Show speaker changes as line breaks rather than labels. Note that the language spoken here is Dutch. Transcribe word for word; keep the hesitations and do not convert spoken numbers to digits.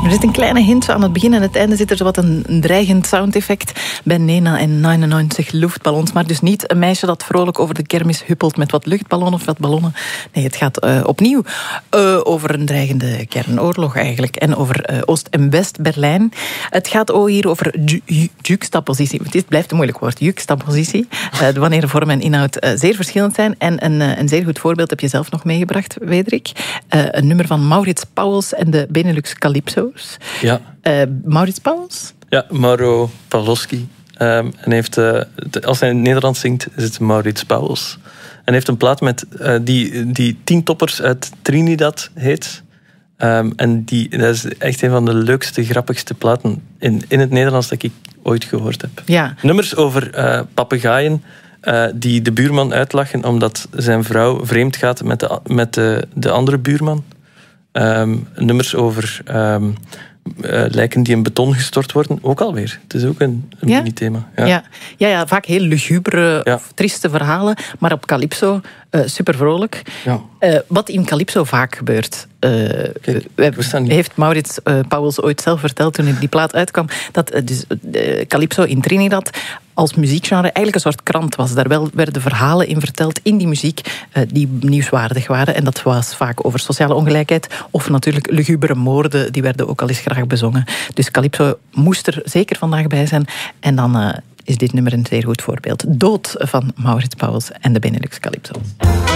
Er zit een kleine hint aan het begin en het einde zit er zo wat een, een dreigend soundeffect bij Nena en negenennegentig luchtballons. Maar dus niet een meisje dat vrolijk over de kermis huppelt met wat luchtballonnen of wat ballonnen. Nee, het gaat uh, opnieuw uh, over een dreigende kernoorlog eigenlijk. En over uh, Oost- en West-Berlijn. Het gaat ook hier over ju- ju- juxtapositie. Het blijft een moeilijk woord, juxtapositie. Uh, wanneer de vorm en inhoud uh, zeer verschillend zijn. En een, uh, een zeer goed voorbeeld heb je zelf nog meegebracht, Wederik. Uh, een nummer van Maurits Pauwels en de Benelux Calypso's.
Ja.
Uh, Maurits Pauwels?
Ja, Mauro Pawlowski. Um, en heeft, uh, als hij in het Nederlands zingt, is het Maurits Pauwels. En hij heeft een plaat met uh, die, die tien toppers uit Trinidad heet. Um, en die, dat is echt een van de leukste, grappigste platen in, in het Nederlands dat ik ooit gehoord heb.
Ja.
Nummers over uh, papegaaien uh, die de buurman uitlachen omdat zijn vrouw vreemd gaat met de, met de, de andere buurman. Um, nummers over um, uh, lijken die in beton gestort worden. Ook alweer. Het is ook een, een
ja?
mini-thema. Ja.
Ja. Ja, ja, vaak heel lugubere
ja.
of trieste verhalen. Maar op Calypso uh, super vrolijk.
Ja.
Uh, wat in Calypso vaak gebeurt. Uh,
Kijk,
uh,
we staan niet.
Heeft Maurits uh, Pauwels ooit zelf verteld toen die plaat uitkwam. Dat uh, dus, uh, Calypso in Trinidad als muziekgenre eigenlijk een soort krant was. Daar wel werden verhalen in verteld in die muziek uh, die nieuwswaardig waren. En dat was vaak over sociale ongelijkheid of natuurlijk lugubere moorden. Die werden ook al eens graag bezongen. Dus Calypso moest er zeker vandaag bij zijn. En dan uh, is dit nummer een zeer goed voorbeeld. Dood van Maurits Pauwels en de Benelux Calypso's.